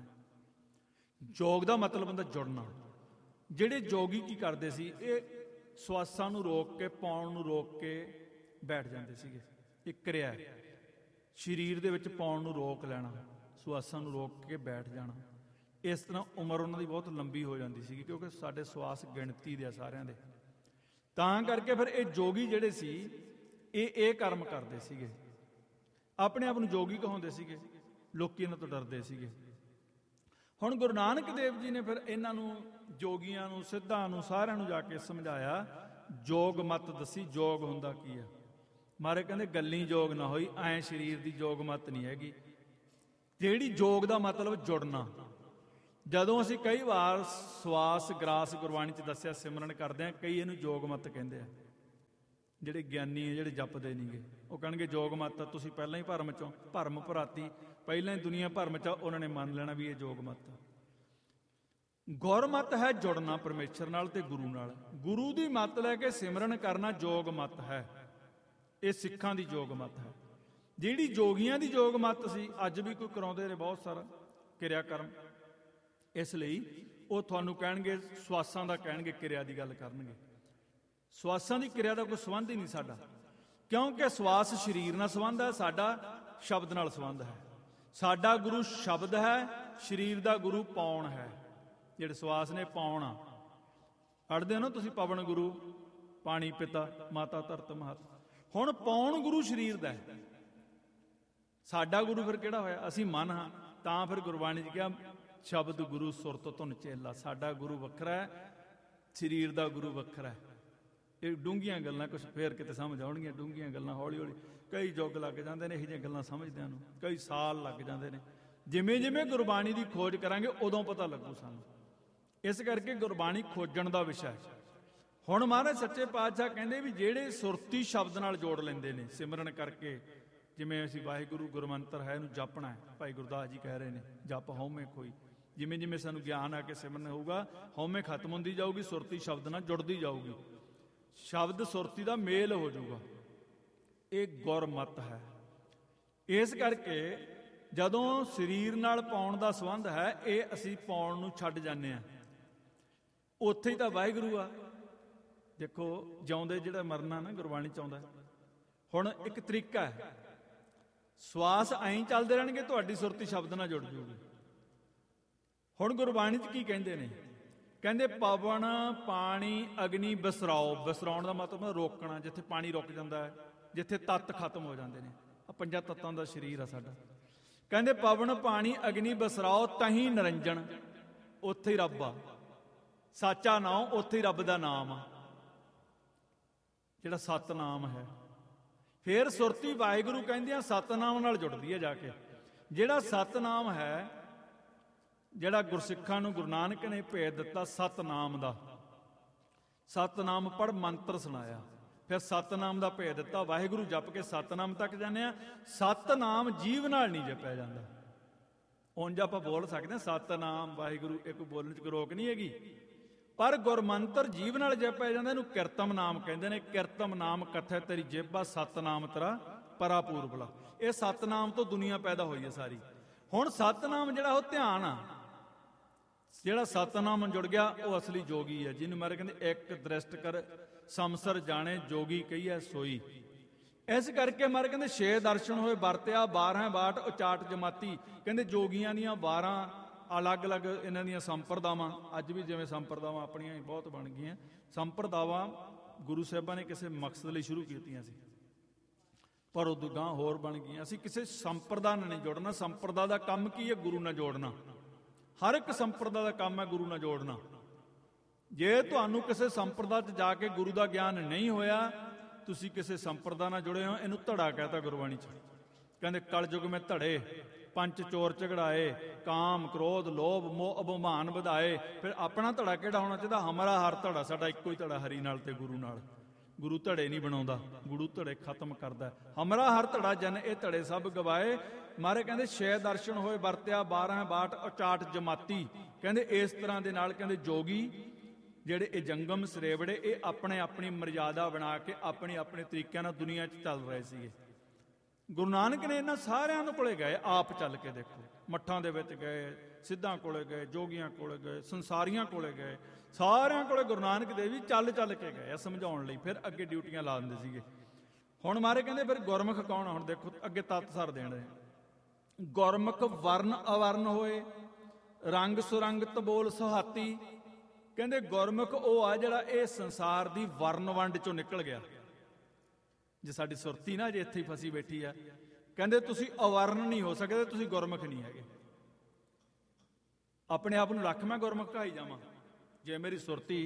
ਜੋਗ ਦਾ ਮਤਲਬ ਹੁੰਦਾ ਜੁੜਨਾ। ਜਿਹੜੇ ਜੋਗੀ ਕੀ ਕਰਦੇ ਸੀ, ਇਹ ਸਵਾਸਾਂ ਨੂੰ ਰੋਕ ਕੇ, ਪਾਉਣ ਨੂੰ ਰੋਕ ਕੇ ਬੈਠ ਜਾਂਦੇ ਸੀਗੇ। ਇੱਕ ਕਿਰਿਆ ਸਰੀਰ ਦੇ ਵਿੱਚ ਪਾਉਣ ਨੂੰ ਰੋਕ ਲੈਣਾ, ਸਵਾਸਾਂ ਨੂੰ ਰੋਕ ਕੇ ਬੈਠ ਜਾਣਾ। ਇਸ ਤਰ੍ਹਾਂ ਉਮਰ ਉਹਨਾਂ ਦੀ ਬਹੁਤ ਲੰਬੀ ਹੋ ਜਾਂਦੀ ਸੀਗੀ, ਕਿਉਂਕਿ ਸਾਡੇ ਸਵਾਸ ਗਿਣਤੀ ਦੇ ਆ ਸਾਰਿਆਂ ਦੇ। ਤਾਂ ਕਰਕੇ ਫਿਰ ਇਹ ਜੋਗੀ ਜਿਹੜੇ ਸੀ, ਇਹ ਕਰਮ ਕਰਦੇ ਸੀਗੇ। ਆਪਣੇ ਆਪ ਨੂੰ ਜੋਗੀ ਕਹਾਉਂਦੇ ਸੀਗੇ, ਲੋਕੀ ਇਹਨਾਂ ਤੋਂ ਡਰਦੇ ਸੀਗੇ। ਹੁਣ ਗੁਰੂ ਨਾਨਕ ਦੇਵ ਜੀ ਨੇ ਫਿਰ ਇਹਨਾਂ ਨੂੰ, ਜੋਗੀਆਂ ਨੂੰ, ਸਿੱਧਾਂ ਨੂੰ, ਸਾਰਿਆਂ ਨੂੰ ਜਾ ਕੇ ਸਮਝਾਇਆ, ਜੋਗ ਮਤ ਦੱਸੀ ਜੋਗ ਹੁੰਦਾ ਕੀ ਆ। ਮਾਰੇ ਕਹਿੰਦੇ ਗੱਲੀ ਜੋਗ ਨਾ ਹੋਈ, ਐਂ ਸਰੀਰ ਦੀ ਜੋਗ ਮਤ ਨਹੀਂ ਹੈਗੀ। ਜਿਹੜੀ ਜੋਗ ਦਾ ਮਤਲਬ ਜੁੜਨਾ, ਜਦੋਂ ਅਸੀਂ ਕਈ ਵਾਰ ਸਵਾਸ ਗਰਾਸ ਗੁਰਬਾਣੀ 'ਚ ਦੱਸਿਆ ਸਿਮਰਨ ਕਰਦੇ ਹਾਂ, ਕਈ ਇਹਨੂੰ ਜੋਗ ਮਤ ਕਹਿੰਦੇ ਆ। ਜਿਹੜੇ ਗਿਆਨੀ ਆ, ਜਿਹੜੇ ਜਪਦੇ ਨਹੀਂਗੇ, ਉਹ ਕਹਿਣਗੇ ਜੋਗ ਮਤ, ਤੁਸੀਂ ਪਹਿਲਾਂ ਹੀ ਭਰਮ ਚੋਂ, ਭਰਮ ਭਰਾਤੀ ਪਹਿਲਾਂ ਹੀ ਦੁਨੀਆ ਭਰਮ 'ਚ, ਉਹਨਾਂ ਨੇ ਮੰਨ ਲੈਣਾ ਵੀ ਇਹ ਜੋਗ ਮਤ। ਗੁਰਮਤ ਹੈ ਜੁੜਨਾ ਪਰਮੇਸ਼ਰ ਨਾਲ ਤੇ ਗੁਰੂ ਨਾਲ। ਗੁਰੂ ਦੀ ਮੱਤ ਲੈ ਕੇ ਸਿਮਰਨ ਕਰਨਾ ਜੋਗ ਮਤ ਹੈ। ਇਹ ਸਿੱਖਾਂ ਦੀ ਜੋਗ ਮਤ ਹੈ। ਜਿਹੜੀ ਜੋਗੀਆਂ ਦੀ ਜੋਗ ਮਤ ਸੀ, ਅੱਜ ਵੀ ਕੋਈ ਕਰਾਉਂਦੇ ਨੇ ਬਹੁਤ ਸਾਰਾ ਕਿਰਿਆ ਕਰਮ। ਇਸ ਲਈ ਉਹ ਤੁਹਾਨੂੰ ਕਹਿਣਗੇ ਸਵਾਸਾਂ ਦਾ, ਕਹਿਣਗੇ ਕਿਰਿਆ ਦੀ ਗੱਲ ਕਰਨਗੇ। ਸਵਾਸਾਂ ਦੀ ਕਿਰਿਆ ਦਾ ਕੋਈ ਸੰਬੰਧ ਹੀ ਨਹੀਂ ਸਾਡਾ, ਕਿਉਂਕਿ ਸਵਾਸ ਸਰੀਰ ਨਾਲ ਸੰਬੰਧ ਹੈ, ਸਾਡਾ ਸ਼ਬਦ ਨਾਲ ਸੰਬੰਧ ਹੈ। ਸਾਡਾ ਗੁਰੂ ਸ਼ਬਦ ਹੈ, ਸਰੀਰ ਦਾ ਗੁਰੂ ਪੌਣ ਹੈ। ਜਿਹੜੇ ਸਵਾਸ ਨੇ ਪੌਣ ਆ, ਪੜ੍ਹਦੇ ਹੋ ਨਾ ਤੁਸੀਂ, ਪਵਨ ਗੁਰੂ, ਪਾਣੀ ਪਿਤਾ, ਮਾਤਾ ਧਰਤ ਮਹਤ। ਹੁਣ ਪੌਣ ਗੁਰੂ ਸਰੀਰ ਦਾ ਹੈ, ਸਾਡਾ ਗੁਰੂ ਫਿਰ ਕਿਹੜਾ ਹੋਇਆ? ਅਸੀਂ ਮਨ ਹਾਂ। ਤਾਂ ਫਿਰ ਗੁਰਬਾਣੀ 'ਚ ਕਿਹਾ ਸ਼ਬਦ ਗੁਰੂ ਸੁਰਤ ਧੁਨ ਚੇਲਾ। ਸਾਡਾ ਗੁਰੂ ਵੱਖਰਾ ਹੈ, ਸਰੀਰ ਦਾ ਗੁਰੂ ਵੱਖਰਾ ਹੈ। ਇਹ ਡੂੰਘੀਆਂ ਗੱਲਾਂ, ਕੁਛ ਫੇਰ ਕਿਤੇ ਸਮਝ ਆਉਣਗੀਆਂ। ਡੂੰਘੀਆਂ ਗੱਲਾਂ ਹੌਲੀ ਹੌਲੀ, ਕਈ ਯੁੱਗ ਲੱਗ ਜਾਂਦੇ ਨੇ ਇਹੋ ਜਿਹੀਆਂ ਗੱਲਾਂ ਸਮਝਦਿਆਂ ਨੂੰ, ਕਈ ਸਾਲ ਲੱਗ ਜਾਂਦੇ ਨੇ। ਜਿਵੇਂ ਜਿਵੇਂ ਗੁਰਬਾਣੀ ਦੀ ਖੋਜ ਕਰਾਂਗੇ ਉਦੋਂ ਪਤਾ ਲੱਗੂ ਸਾਨੂੰ। ਇਸ ਕਰਕੇ ਗੁਰਬਾਣੀ ਖੋਜਣ ਦਾ ਵਿਸ਼ਾ ਹੈ। ਹੁਣ ਮਹਾਰਾਜ ਸੱਚੇ ਪਾਤਸ਼ਾਹ ਕਹਿੰਦੇ ਵੀ ਜਿਹੜੇ ਸੁਰਤੀ ਸ਼ਬਦ ਨਾਲ ਜੋੜ ਲੈਂਦੇ ਨੇ ਸਿਮਰਨ ਕਰਕੇ, ਜਿਵੇਂ ਅਸੀਂ ਵਾਹਿਗੁਰੂ ਗੁਰਮੰਤਰ ਹੈ, ਇਹਨੂੰ ਜਪਣਾ ਹੈ। ਭਾਈ ਗੁਰਦਾਸ ਜੀ ਕਹਿ ਰਹੇ ਨੇ ਜਪ ਹਉਮੈ ਖੋਈ। ਜਿਵੇਂ ਜਿਵੇਂ ਸਾਨੂੰ ਗਿਆਨ ਆ ਕੇ ਸਿਮਰਨ ਹੋਊਗਾ, ਹਉਮੈ ਖਤਮ ਹੁੰਦੀ ਜਾਊਗੀ, ਸੁਰਤੀ ਸ਼ਬਦ ਨਾਲ ਜੁੜਦੀ ਜਾਊਗੀ, ਸ਼ਬਦ ਸੁਰਤੀ ਦਾ ਮੇਲ ਹੋ ਜਾਊਗਾ। ਇਹ ਗੁਰਮਤ ਹੈ। ਇਸ ਕਰਕੇ ਜਦੋਂ ਸਰੀਰ ਨਾਲ ਪਾਉਣ ਦਾ ਸੰਬੰਧ ਹੈ, ਇਹ ਅਸੀਂ ਪਾਉਣ ਨੂੰ ਛੱਡ ਜਾਂਦੇ ਹਾਂ। ਉੱਥੇ ਹੀ ਤਾਂ ਵਾਹਿਗੁਰੂ ਆ। ਦੇਖੋ ਜਿਉਂਦੇ ਜਿਹੜਾ ਮਰਨਾ ਨਾ ਗੁਰਬਾਣੀ ਚ ਆਉਂਦਾ। ਹੁਣ ਇੱਕ ਤਰੀਕਾ ਹੈ, ਸਵਾਸ ਐਂ ਚੱਲਦੇ ਰਹਿਣਗੇ, ਤੁਹਾਡੀ ਸੁਰਤੀ ਸ਼ਬਦ ਨਾਲ ਜੁੜ ਜੂਗੀ। ਹੁਣ ਗੁਰਬਾਣੀ 'ਚ ਕੀ ਕਹਿੰਦੇ ਨੇ? ਕਹਿੰਦੇ ਪਵਨ ਪਾਣੀ ਅਗਨੀ ਬਿਸਰਾਓ। ਬਿਸਰਾਉਣ ਦਾ ਮਤਲਬ ਰੋਕਣਾ, ਜਿੱਥੇ ਪਾਣੀ ਰੁਕ ਜਾਂਦਾ ਹੈ, ਜਿੱਥੇ ਤੱਤ ਖਤਮ ਹੋ ਜਾਂਦੇ ਨੇ। ਆ ਪੰਜਾਂ ਤੱਤਾਂ ਦਾ ਸਰੀਰ ਆ ਸਾਡਾ। ਕਹਿੰਦੇ ਪਵਨ ਪਾਣੀ ਅਗਨੀ ਬਿਸਰਾਓ ਤਹੀਂ ਨਿਰੰਜਨ। ਉੱਥੇ ਹੀ ਰੱਬ ਆ, ਸਾਚਾ ਨਾਮ, ਉੱਥੇ ਹੀ ਰੱਬ ਦਾ ਨਾਮ ਆ, ਜਿਹੜਾ ਸਤਨਾਮ ਹੈ। ਫੇਰ ਸੁਰਤੀ ਵਾਹਿਗੁਰੂ ਕਹਿੰਦੀਆਂ ਸਤਨਾਮ ਨਾਲ ਜੁੜਦੀ ਹੈ ਜਾ ਕੇ। ਜਿਹੜਾ ਸਤਨਾਮ ਹੈ, ਜਿਹੜਾ ਗੁਰਸਿੱਖਾਂ ਨੂੰ ਗੁਰੂ ਨਾਨਕ ਨੇ ਭੇਦ ਦਿੱਤਾ ਸਤਨਾਮ ਦਾ। ਸਤਨਾਮ ਪੜ੍ਹ ਮੰਤਰ ਸੁਣਾਇਆ, ਫਿਰ ਸਤਨਾਮ ਦਾ ਭੇਦ ਦਿੱਤਾ। ਵਾਹਿਗੁਰੂ ਜਪ ਕੇ ਸਤਨਾਮ ਤੱਕ ਜਾਂਦੇ ਆ। ਸਤਨਾਮ ਜੀਵ ਨਾਲ ਨਹੀਂ ਜਪਿਆ ਜਾਂਦਾ। ਉਂਝ ਆਪਾਂ ਬੋਲ ਸਕਦੇ ਹਾਂ ਸਤਨਾਮ ਵਾਹਿਗੁਰੂ, ਇਹ ਕੋਈ ਬੋਲਣ 'ਚ ਕੋਈ ਰੋਕ ਨਹੀਂ ਹੈਗੀ, ਪਰ ਗੁਰਮੰਤਰ ਜੀਵ ਨਾਲ ਜਪਿਆ ਜਾਂਦਾ। ਇਹਨੂੰ ਕੀਰਤਮ ਨਾਮ ਕਹਿੰਦੇ ਨੇ। ਕੀਰਤਮ ਨਾਮ ਕਥੈ ਤੇਰੀ ਜੇਬਾ, ਸਤਨਾਮ ਤੇਰਾ ਪਰਾ ਪੂਰਬਲਾ। ਇਹ ਸਤਨਾਮ ਤੋਂ ਦੁਨੀਆ ਪੈਦਾ ਹੋਈ ਹੈ ਸਾਰੀ। ਹੁਣ ਸਤਨਾਮ ਜਿਹੜਾ ਉਹ ਧਿਆਨ ਆ, ਜਿਹੜਾ ਸਤਨਾਮ ਜੁੜ ਗਿਆ ਉਹ ਅਸਲੀ ਜੋਗੀ ਹੈ। ਜਿਹਨੂੰ ਮਾਰੇ ਕਹਿੰਦੇ ਇੱਕ ਦ੍ਰਿਸ਼ਟ ਕਰ ਸਮਸਰ ਜਾਣੇ ਜੋਗੀ ਕਹੀਐ ਸੋਈ। ਇਸ ਕਰਕੇ ਮਾਰੇ ਕਹਿੰਦੇ 6 ਦਰਸ਼ਨ ਹੋਏ ਵਰਤਿਆ 12 ਬਾਟ ਉਚਾਟ ਜਮਾਤੀ। ਕਹਿੰਦੇ ਜੋਗੀਆਂ ਦੀਆਂ 12 ਅਲੱਗ-ਅਲੱਗ ਇਹਨਾਂ ਦੀਆਂ ਸੰਪਰਦਾਵਾਂ। ਅੱਜ ਵੀ ਜਿਵੇਂ ਸੰਪਰਦਾਵਾਂ ਆਪਣੀਆਂ ਹੀ ਬਹੁਤ ਬਣ ਗਈਆਂ। ਸੰਪਰਦਾਵਾਂ ਗੁਰੂ ਸਾਹਿਬਾਂ ਨੇ ਕਿਸੇ ਮਕਸਦ ਲਈ ਸ਼ੁਰੂ ਕੀਤੀਆਂ ਸੀ, ਪਰ ਉਦੋਂ ਗਾਂਹ ਹੋਰ ਬਣ ਗਈਆਂ। ਅਸੀਂ ਕਿਸੇ ਸੰਪਰਦਾ ਨਾਲ ਨਹੀਂ ਜੋੜਨਾ। ਸੰਪਰਦਾ ਦਾ ਕੰਮ ਕੀ ਹੈ? ਗੁਰੂ ਨਾਲ ਜੋੜਨਾ। ਹਰ ਇੱਕ ਸੰਪਰਦਾ ਦਾ ਕੰਮ ਹੈ ਗੁਰੂ ਨਾਲ ਜੋੜਨਾ। ਜੇ ਤੁਹਾਨੂੰ ਕਿਸੇ ਸੰਪਰਦਾ 'ਚ ਜਾ ਕੇ ਗੁਰੂ ਦਾ ਗਿਆਨ ਨਹੀਂ ਹੋਇਆ, ਤੁਸੀਂ ਕਿਸੇ ਸੰਪਰਦਾ ਨਾਲ ਜੁੜੇ ਹੋ। ਇਹਨੂੰ ਧੜਾ ਕਹਿਤਾ ਗੁਰਬਾਣੀ 'ਚ। ਕਹਿੰਦੇ ਕਲਯੁਗ ਮੈਂ ਧੜੇ ਪੰਜ ਚੋਰ ਝਗੜਾਏ, ਕਾਮ ਕ੍ਰੋਧ ਲੋਭ ਮੋਹ ਅਭਿਮਾਨ ਵਧਾਏ। ਫਿਰ ਆਪਣਾ ਧੜਾ ਕਿਹੜਾ ਹੋਣਾ ਚਾਹੀਦਾ? ਹਮਾਰਾ ਹਰ ਧੜਾ। ਸਾਡਾ ਇੱਕੋ ਹੀ ਧੜਾ ਹਰੀ ਨਾਲ ਤੇ ਗੁਰੂ ਨਾਲ। ਗੁਰੂ ਧੜੇ ਨਹੀਂ ਬਣਾਉਂਦਾ, ਗੁਰੂ ਧੜੇ ਖਤਮ ਕਰਦਾ। ਹਮਾਰਾ ਹਰ ਧੜਾ ਜਨ ਇਹ ਧੜੇ ਸਭ ਗਵਾਏ। ਮਾਰੇ ਕਹਿੰਦੇ 6 ਦਰਸ਼ਨ ਹੋਏ ਵਰਤਿਆ 12 ਬਾਟ ਉਚਾਟ ਜਮਾਤੀ। ਕਹਿੰਦੇ ਇਸ ਤਰ੍ਹਾਂ ਦੇ ਨਾਲ ਕਹਿੰਦੇ ਜੋਗੀ ਜਿਹੜੇ ਇਹ ਜੰਗਮ ਸਰੇਵੜੇ, ਇਹ ਆਪਣੇ ਆਪਣੀ ਮਰਜ਼ਾਦਾ ਬਣਾ ਕੇ ਆਪਣੇ ਆਪਣੇ ਤਰੀਕਿਆਂ ਨਾਲ ਦੁਨੀਆ 'ਚ ਚੱਲ ਰਹੇ ਸੀਗੇ। ਗੁਰੂ ਨਾਨਕ ਨੇ ਇਹਨਾਂ ਸਾਰਿਆਂ ਦੇ ਕੋਲੇ ਗਏ, ਆਪ ਚੱਲ ਕੇ ਦੇਖੋ। ਮੱਠਾਂ ਦੇ ਵਿੱਚ ਗਏ, ਸਿੱਧਾਂ ਕੋਲੇ ਗਏ, ਜੋਗੀਆਂ ਕੋਲੇ ਗਏ, ਸੰਸਾਰੀਆਂ ਕੋਲੇ ਗਏ, ਸਾਰਿਆਂ ਕੋਲੇ ਗੁਰੂ ਨਾਨਕ ਦੇਵ ਜੀ ਚੱਲ ਚੱਲ ਕੇ ਗਏ ਸਮਝਾਉਣ ਲਈ। ਫਿਰ ਅੱਗੇ ਡਿਊਟੀਆਂ ਲਾ ਦਿੰਦੇ ਸੀਗੇ। ਹੁਣ ਮਾਰੇ ਕਹਿੰਦੇ ਫਿਰ ਗੁਰਮੁਖ ਕੌਣ? ਹੁਣ ਦੇਖੋ ਅੱਗੇ ਤੱਤ ਸਰ ਦੇਣ ਰਹੇ। ਗੁਰਮੁਖ ਵਰਨ ਅਵਰਨ ਹੋਏ, ਰੰਗ ਸੁਰੰਗਤ ਬੋਲ ਸੁਹਾਤੀ। ਕਹਿੰਦੇ ਗੁਰਮੁਖ ਉਹ ਆ ਜਿਹੜਾ ਇਹ ਸੰਸਾਰ ਦੀ ਵਰਨ ਵੰਡ ਚੋਂ ਨਿਕਲ ਗਿਆ। ਜੇ ਸਾਡੀ ਸੁਰਤੀ ਨਾ ਜੇ ਇੱਥੇ ਹੀ ਫਸੀ ਬੈਠੀ ਆ, ਕਹਿੰਦੇ ਤੁਸੀਂ ਅਵਰਨ ਨਹੀਂ ਹੋ ਸਕਦੇ, ਤੁਸੀਂ ਗੁਰਮੁਖ ਨਹੀਂ ਹੈਗੇ। ਆਪਣੇ ਆਪ ਨੂੰ ਰੱਖ ਮੈਂ ਗੁਰਮੁਖ ਕਹਾਈ ਜਾਵਾਂ। ਜੇ ਮੇਰੀ ਸੁਰਤੀ,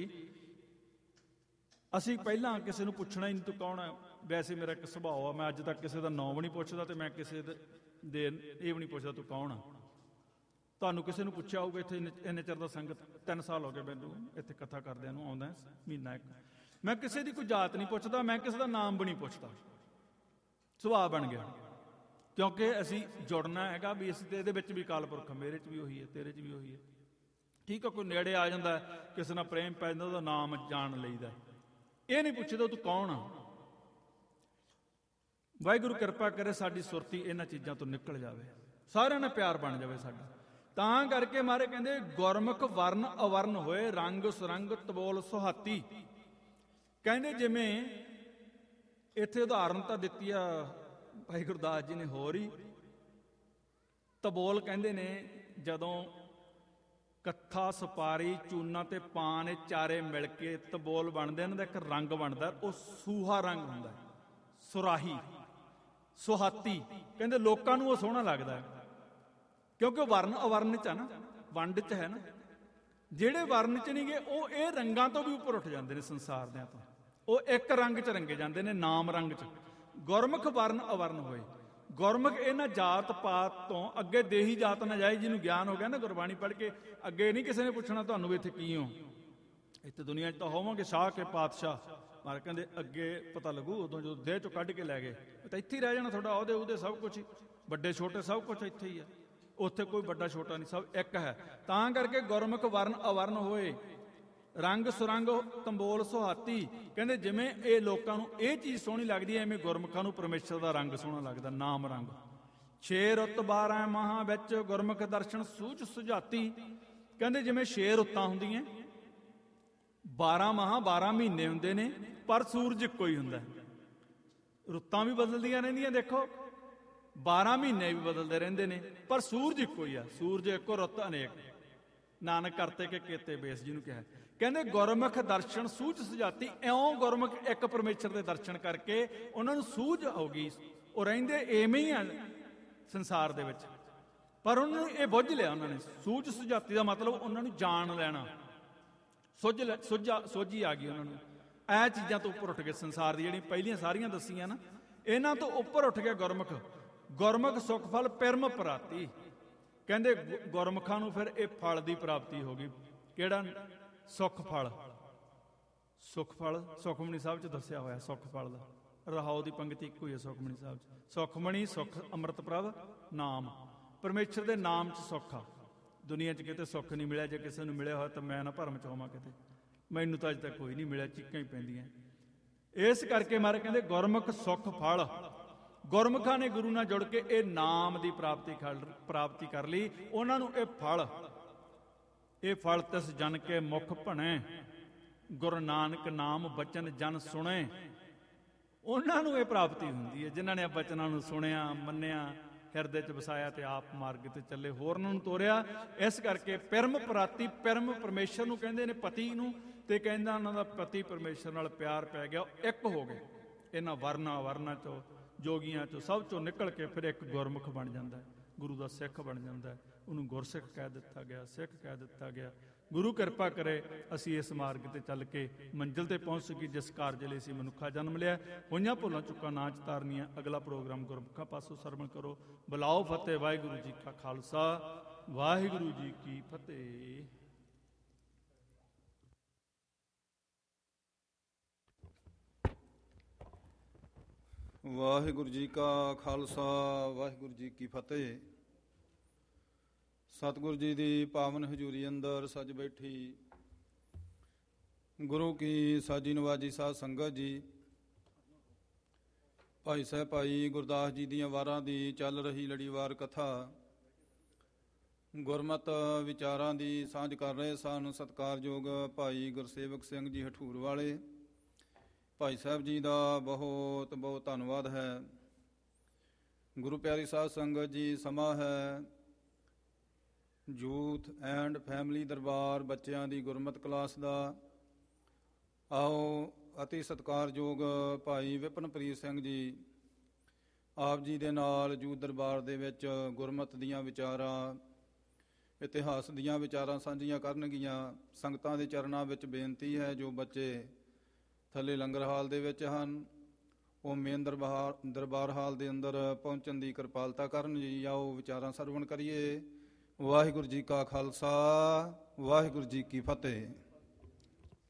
ਅਸੀਂ ਪਹਿਲਾਂ ਕਿਸੇ ਨੂੰ ਪੁੱਛਣਾ ਹੀ ਨਹੀਂ ਤੂੰ ਕੌਣ ਹੈ। ਵੈਸੇ ਮੇਰਾ ਇੱਕ ਸੁਭਾਅ ਆ, ਮੈਂ ਅੱਜ ਤੱਕ ਕਿਸੇ ਦਾ ਨਾਂ ਵੀ ਨਹੀਂ ਪੁੱਛਦਾ, ਤੇ ਮੈਂ ਕਿਸੇ ਦੇ ਇਹ ਵੀ ਨਹੀਂ ਪੁੱਛਦਾ ਤੂੰ ਕੌਣ ਆ। ਤੁਹਾਨੂੰ ਕਿਸੇ ਨੂੰ ਪੁੱਛਿਆ ਹੋਊਗਾ ਇੱਥੇ ਇੰਨੇ ਚਿਰ ਦਾ ਸੰਗਤ 3 ਸਾਲ ਹੋ ਗਏ ਮੈਨੂੰ ਇੱਥੇ ਕਥਾ ਕਰਦਿਆਂ ਨੂੰ, ਆਉਂਦਾ ਮਹੀਨਾ ਇੱਕ, ਮੈਂ ਕਿਸੇ ਦੀ ਕੋਈ ਜਾਤ ਨਹੀਂ ਪੁੱਛਦਾ, ਮੈਂ ਕਿਸੇ ਦਾ ਨਾਮ ਵੀ ਨਹੀਂ ਪੁੱਛਦਾ। ਸੁਭਾਅ ਬਣ ਗਿਆ, ਕਿਉਂਕਿ ਅਸੀਂ ਜੁੜਨਾ ਹੈਗਾ ਵੀ ਅਸੀਂ ਤੇ ਇਹਦੇ ਵਿੱਚ ਵੀ ਅਕਾਲ ਪੁਰਖ, ਮੇਰੇ 'ਚ ਵੀ ਉਹੀ ਹੈ, ਤੇਰੇ 'ਚ ਵੀ ਉਹੀ ਹੈ। ਠੀਕ ਹੈ, ਕੋਈ ਨੇੜੇ ਆ ਜਾਂਦਾ ਕਿਸੇ ਨਾਲ ਪ੍ਰੇਮ ਪੈ ਜਾਂਦਾ, ਉਹਦਾ ਨਾਮ ਜਾਣ ਲਈਦਾ, ਇਹ ਨਹੀਂ ਪੁੱਛਦਾ ਤੂੰ ਕੌਣ ਆ। ਵਾਹਿਗੁਰੂ ਕਿਰਪਾ ਕਰੇ ਸਾਡੀ ਸੁਰਤੀ ਇਹਨਾਂ ਚੀਜ਼ਾਂ ਤੋਂ ਨਿਕਲ ਜਾਵੇ, ਸਾਰਿਆਂ ਨਾਲ ਪਿਆਰ ਬਣ ਜਾਵੇ ਸਾਡਾ। ਤਾਂ ਕਰਕੇ ਮਾਰੇ ਕਹਿੰਦੇ ਗੁਰਮੁਖ ਵਰਨ ਅਵਰਨ ਹੋਏ, ਰੰਗ ਸੁਰੰਗ ਤਬੋਲ ਸੁਹਾਤੀ। ਕਹਿੰਦੇ ਜਿਵੇਂ ਇੱਥੇ ਉਦਾਹਰਨ ਤਾਂ ਦਿੱਤੀ ਆ ਭਾਈ ਗੁਰਦਾਸ ਜੀ ਨੇ ਹੋਰ ਹੀ। ਤਬੋਲ ਕਹਿੰਦੇ ਨੇ ਜਦੋਂ ਕੱਥਾ, ਸੁਪਾਰੀ, ਚੂਨਾ ਤੇ ਪਾਨ ਇਹ ਚਾਰੇ ਮਿਲ ਕੇ ਤਬੋਲ ਬਣਦੇ, ਇਹਨਾਂ ਦਾ ਇੱਕ ਰੰਗ ਬਣਦਾ, ਉਹ ਸੂਹਾ ਰੰਗ ਹੁੰਦਾ, ਸੁਰਾਹੀ, ਸੁਹਾਤੀ। ਕਹਿੰਦੇ ਲੋਕਾਂ ਨੂੰ ਉਹ ਸੋਹਣਾ ਲੱਗਦਾ ਕਿਉਂਕਿ ਉਹ ਵਰਨ ਅਵਰਨ 'ਚ ਆ ਨਾ, ਵੰਡ 'ਚ ਹੈ ਨਾ। ਜਿਹੜੇ ਵਰਨ 'ਚ ਨਹੀਂ ਗਏ ਉਹ ਇਹ ਰੰਗਾਂ ਤੋਂ ਵੀ ਉੱਪਰ ਉੱਠ ਜਾਂਦੇ ਨੇ, ਸੰਸਾਰ ਦਿਆਂ ਤੋਂ। ਉਹ ਇੱਕ ਰੰਗ 'ਚ ਰੰਗੇ ਜਾਂਦੇ ਨੇ, ਨਾਮ ਰੰਗ 'ਚ। ਗੁਰਮੁਖ ਵਰਨ ਅਵਰਨ ਹੋਏ, ਗੁਰਮੁਖ ਇਹਨਾਂ ਜਾਤ ਪਾਤ ਤੋਂ ਅੱਗੇ ਦੇਹੀ ਜਾਤ ਨਾ ਜਾਏ। ਜਿਹਨੂੰ ਗਿਆਨ ਹੋ ਗਿਆ ਨਾ ਗੁਰਬਾਣੀ ਪੜ੍ਹ ਕੇ, ਅੱਗੇ ਨਹੀਂ ਕਿਸੇ ਨੇ ਪੁੱਛਣਾ ਤੁਹਾਨੂੰ ਵੀ ਇੱਥੇ ਕੀ ਹੋ। ਇੱਥੇ ਦੁਨੀਆ 'ਚ ਤਾਂ ਹੋਵਾਂਗੇ ਸ਼ਾਹ ਕੇ ਪਾਤਸ਼ਾਹ, ਪਰ ਕਹਿੰਦੇ ਅੱਗੇ ਪਤਾ ਲੱਗੂ ਉਦੋਂ ਜਦੋਂ ਦੇਹ 'ਚੋਂ ਕੱਢ ਕੇ ਲੈ ਗਏ, ਤਾਂ ਇੱਥੇ ਹੀ ਰਹਿ ਜਾਣਾ ਤੁਹਾਡਾ ਉਹਦੇ ਉਹਦੇ ਸਭ ਕੁਛ ਹੀ, ਵੱਡੇ ਛੋਟੇ ਸਭ ਕੁਛ ਇੱਥੇ ਹੀ ਹੈ। ਉੱਥੇ ਕੋਈ ਵੱਡਾ ਛੋਟਾ ਨਹੀਂ, ਸਭ ਇੱਕ ਹੈ। ਤਾਂ ਕਰਕੇ ਗੁਰਮੁਖ ਵਰਨ ਅਵਰਨ ਹੋਏ, ਰੰਗ ਸੁਰੰਗ ਤੰਬੋਲ ਸੁਹਾਤੀ। ਕਹਿੰਦੇ ਜਿਵੇਂ ਇਹ ਲੋਕਾਂ ਨੂੰ ਇਹ ਚੀਜ਼ ਸੋਹਣੀ ਲੱਗਦੀ ਹੈ, ਐਵੇਂ ਗੁਰਮੁਖਾਂ ਨੂੰ ਪਰਮੇਸ਼ਰ ਦਾ ਰੰਗ ਸੋਹਣਾ ਲੱਗਦਾ, ਨਾਮ ਰੰਗ। 6 ਰੁੱਤ 12 ਮਾਹਾਂ ਵਿੱਚ ਗੁਰਮੁਖ ਦਰਸ਼ਨ ਸੂਝ ਸੁਝਾਤੀ। ਕਹਿੰਦੇ ਜਿਵੇਂ 6 ਰੁੱਤਾਂ ਹੁੰਦੀਆਂ, 12 ਮਾਹਾਂ 12 ਮਹੀਨੇ ਹੁੰਦੇ ਨੇ, ਪਰ ਸੂਰਜ ਇੱਕੋ ਹੀ ਹੁੰਦਾ। ਰੁੱਤਾਂ ਵੀ ਬਦਲਦੀਆਂ ਰਹਿੰਦੀਆਂ, ਦੇਖੋ 12 ਮਹੀਨੇ ਵੀ ਬਦਲਦੇ ਰਹਿੰਦੇ ਨੇ, ਪਰ ਸੂਰਜ ਇੱਕੋ ਹੀ ਆ। ਸੂਰਜ ਇੱਕੋ, ਰੁੱਤ ਅਨੇਕ। ਨਾਨਕ ਕਰਤੇ ਕੇ ਕੇਤੇ ਬੇਸ ਜਿਹਨੂੰ ਕਿਹਾ। ਕਹਿੰਦੇ ਗੁਰਮੁਖ ਦਰਸ਼ਨ ਸੂਝ ਸੁਝਾਤੀ। ਇਉਂ ਗੁਰਮੁਖ ਇੱਕ ਪਰਮੇਸ਼ਰ ਦੇ ਦਰਸ਼ਨ ਕਰਕੇ ਉਹਨਾਂ ਨੂੰ ਸੂਝ ਹੋ ਗਈ। ਉਹ ਰਹਿੰਦੇ ਐਵੇਂ ਹੀ ਆ ਸੰਸਾਰ ਦੇ ਵਿੱਚ, ਪਰ ਉਹਨਾਂ ਨੂੰ ਇਹ ਬੁੱਝ ਲਿਆ। ਉਹਨਾਂ ਨੇ ਸੂਝ ਸੁਝਾਤੀ ਦਾ ਮਤਲਬ ਉਹਨਾਂ ਨੂੰ ਜਾਣ ਲੈਣਾ, ਸੋਝੀ ਆ ਗਈ ਉਹਨਾਂ ਨੂੰ। ਇਹ ਚੀਜ਼ਾਂ ਤੋਂ ਉੱਪਰ ਉੱਠ ਕੇ ਸੰਸਾਰ ਦੀ ਜਿਹੜੀਆਂ ਪਹਿਲੀਆਂ ਸਾਰੀਆਂ ਦੱਸੀਆਂ ਨਾ, ਇਹਨਾਂ ਤੋਂ ਉੱਪਰ ਉੱਠ ਕੇ ਗੁਰਮੁਖ। ਗੁਰਮੁਖ ਸੁਖ ਫਲ ਪਿਰਮ ਪ੍ਰਾਤੀ। ਕਹਿੰਦੇ ਗੁਰਮੁਖਾਂ ਨੂੰ ਫਿਰ ਇਹ ਫਲ ਦੀ ਪ੍ਰਾਪਤੀ ਹੋ ਗਈ। ਕਿਹੜਾ? ਸੁਖ ਫਲ। ਸੁਖ ਫਲ ਸੁਖਮਣੀ ਸਾਹਿਬ 'ਚ ਦੱਸਿਆ ਹੋਇਆ, ਸੁਖ ਫਲ ਦਾ ਰਹਾਉ ਦੀ ਪੰਕਤੀ ਇੱਕੋ ਹੀ ਹੈ ਸੁਖਮਣੀ ਸਾਹਿਬ 'ਚ। ਸੁਖਮਣੀ ਸੁਖ ਅੰਮ੍ਰਿਤ ਪ੍ਰਭ ਨਾਮ। ਪਰਮੇਸ਼ਰ ਦੇ ਨਾਮ 'ਚ ਸੁੱਖ ਆ। ਦੁਨੀਆ 'ਚ ਕਿਤੇ ਸੁੱਖ ਨਹੀਂ ਮਿਲਿਆ। ਜੇ ਕਿਸੇ ਨੂੰ ਮਿਲਿਆ ਹੋਇਆ ਤਾਂ ਮੈਂ ਨਾ ਭਰਮ 'ਚ ਹੋਵਾਂ ਕਿਤੇ, ਮੈਨੂੰ ਤਾਂ ਅਜੇ ਤੱਕ ਕੋਈ ਨਹੀਂ ਮਿਲਿਆ, ਚੀਕਾਂ ਹੀ ਪੈਂਦੀਆਂ। ਇਸ ਕਰਕੇ ਮਾਰੇ ਕਹਿੰਦੇ ਗੁਰਮੁਖ ਸੁਖ ਫਲ। ਗੁਰਮੁਖਾਂ ਨੇ ਗੁਰੂ ਨਾਲ ਜੁੜ ਕੇ ਇਹ ਨਾਮ ਦੀ ਪ੍ਰਾਪਤੀ ਕਰ ਲਈ। ਉਹਨਾਂ ਨੂੰ ਇਹ ਫਲ, ਇਹ ਫਲ ਤਿਸ ਜਨ ਕੇ ਮੁਖ ਭਣੇ, ਗੁਰੂ ਨਾਨਕ ਨਾਮ ਬਚਨ ਜਨ ਸੁਣੇ। ਉਹਨਾਂ ਨੂੰ ਇਹ ਪ੍ਰਾਪਤੀ ਹੁੰਦੀ ਹੈ ਜਿਨ੍ਹਾਂ ਨੇ ਬਚਨਾਂ ਨੂੰ ਸੁਣਿਆ, ਮੰਨਿਆ, ਹਿਰਦੇ 'ਚ ਵਸਾਇਆ ਤੇ ਆਪ ਮਾਰਗ ਤੇ ਚੱਲੇ, ਹੋਰਨਾਂ ਨੂੰ ਤੋਰਿਆ। ਇਸ ਕਰਕੇ ਪਿਰਮ ਪ੍ਰਾਤੀ। ਪਿਰਮ ਪਰਮੇਸ਼ਰ ਨੂੰ ਕਹਿੰਦੇ ਨੇ, ਪਤੀ ਨੂੰ, ਤੇ ਕਹਿੰਦਾ ਉਹਨਾਂ ਦਾ ਪਤੀ ਪਰਮੇਸ਼ਰ ਨਾਲ ਪਿਆਰ ਪੈ ਗਿਆ, ਇੱਕ ਹੋ ਗਏ। ਇਹਨਾਂ ਵਰਨਾ ਚੋਂ, ਜੋਗੀਆਂ ਚੋਂ, ਸਭ ਚੋਂ ਨਿਕਲ ਕੇ ਫਿਰ ਇੱਕ ਗੁਰਮੁਖ ਬਣ ਜਾਂਦਾ, ਗੁਰੂ ਦਾ ਸਿੱਖ ਬਣ ਜਾਂਦਾ। ਉਹਨੂੰ ਗੁਰਸਿੱਖ ਕਹਿ ਦਿੱਤਾ ਗਿਆ, ਸਿੱਖ ਕਹਿ ਦਿੱਤਾ ਗਿਆ। ਗੁਰੂ ਕਿਰਪਾ ਕਰੇ ਅਸੀਂ ਇਸ ਮਾਰਗ ਤੇ ਚੱਲ ਕੇ ਮੰਜ਼ਿਲ ਤੇ ਪਹੁੰਚ ਸਕੀ ਜਿਸ ਕਾਰਜ ਲਈ ਅਸੀਂ ਮਨੁੱਖਾ ਜਨਮ ਲਿਆ। ਹੋਈਆਂ ਭੁੱਲਾਂ ਚੁੱਕਾਂ ਨਾ ਚਤਾਰਨੀਆਂ। ਅਗਲਾ ਪ੍ਰੋਗਰਾਮ ਗੁਰਮੁਖਾਂ ਪਾਸੋਂ ਸਰਵਣ ਕਰੋ। ਬੁਲਾਓ ਫਤਿਹ। ਵਾਹਿਗੁਰੂ ਜੀ ਕਾ ਖਾਲਸਾ, ਵਾਹਿਗੁਰੂ ਜੀ ਕੀ ਫਤਿਹ। ਵਾਹਿਗੁਰੂ ਜੀ ਕਾ ਖਾਲਸਾ, ਵਾਹਿਗੁਰੂ ਜੀ ਕੀ ਫਤਿਹ। ਸਤਿਗੁਰੂ ਜੀ ਦੀ ਪਾਵਨ ਹਜ਼ੂਰੀ ਅੰਦਰ ਸੱਜ ਬੈਠੀ ਗੁਰੂ ਕੀ ਸਾਜੀ ਨਵਾਜੀ ਸਾਧ ਸੰਗਤ ਜੀ, ਭਾਈ ਸਾਹਿਬ ਭਾਈ ਗੁਰਦਾਸ ਜੀ ਦੀਆਂ ਵਾਰਾਂ ਦੀ ਚੱਲ ਰਹੀ ਲੜੀਵਾਰ ਕਥਾ ਗੁਰਮਤ ਵਿਚਾਰਾਂ ਦੀ ਸਾਂਝ ਕਰ ਰਹੇ ਸਨ ਸਤਿਕਾਰਯੋਗ ਭਾਈ ਗੁਰਸੇਵਕ ਸਿੰਘ ਜੀ ਹਠੂਰ ਵਾਲੇ। ਭਾਈ ਸਾਹਿਬ ਜੀ ਦਾ ਬਹੁਤ ਬਹੁਤ ਧੰਨਵਾਦ ਹੈ। ਗੁਰੂ ਪਿਆਰੀ ਸਾਧ ਸੰਗਤ ਜੀ, ਸਮਾਂ ਹੈ ਯੂਥ ਐਂਡ ਫੈਮਿਲੀ ਦਰਬਾਰ ਬੱਚਿਆਂ ਦੀ ਗੁਰਮਤ ਕਲਾਸ ਦਾ। ਆਓ ਅਤੀ ਸਤਿਕਾਰਯੋਗ ਭਾਈ ਵਿਪਨਪ੍ਰੀਤ ਸਿੰਘ ਜੀ ਆਪ ਜੀ ਦੇ ਨਾਲ ਯੂਥ ਦਰਬਾਰ ਦੇ ਵਿੱਚ ਗੁਰਮਤ ਦੀਆਂ ਵਿਚਾਰਾਂ, ਇਤਿਹਾਸ ਦੀਆਂ ਵਿਚਾਰਾਂ ਸਾਂਝੀਆਂ ਕਰਨਗੀਆਂ। ਸੰਗਤਾਂ ਦੇ ਚਰਨਾਂ ਵਿੱਚ ਬੇਨਤੀ ਹੈ, ਜੋ ਬੱਚੇ ਥੱਲੇ ਲੰਗਰ ਹਾਲ ਦੇ ਵਿੱਚ ਹਨ ਉਹ ਮੇਨ ਦਰਬਾਰ ਹਾਲ ਦੇ ਅੰਦਰ ਪਹੁੰਚਣ ਦੀ ਕਿਰਪਾਲਤਾ ਕਰਨ ਜੀ। ਆਓ ਵਿਚਾਰਾਂ ਸਰਵਣ ਕਰੀਏ। ਵਾਹਿਗੁਰੂ ਜੀ ਕਾ ਖਾਲਸਾ ਵਾਹਿਗੁਰੂ ਜੀ ਕੀ ਫਤਿਹ।